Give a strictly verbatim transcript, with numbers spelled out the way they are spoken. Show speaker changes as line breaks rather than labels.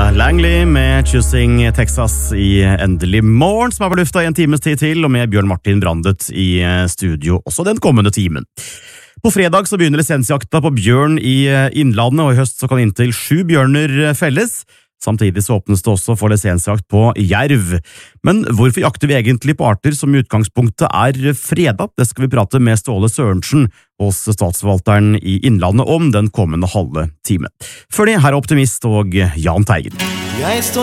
Langley med Choosing Texas i Endelig morgen, som er på lufta i en times tid til, og med Bjørn Martin Brandet i studio også den kommende timen. På fredag så begynner lisensjakta på bjørn i Innlandet, og i høst så kan inntil sju bjørner felles. Samtidig så åpnes det også for lisensjakt på jerv. Men hvorfor jakter vi egentlig på arter som i utgangspunktet er fredet? Det skal vi prate med Ståle Sørensen hos statsforvalteren i Innlandet om den kommende halve time. Før det, her er Optimist og Jahn Teigen.